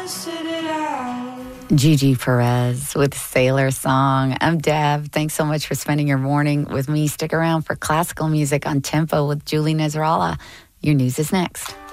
sit it out. Gigi Perez with Sailor Song. I'm Deb. Thanks so much for spending your morning with me. Stick around for classical music on Tempo with Julie Nasrallah. Your news is next.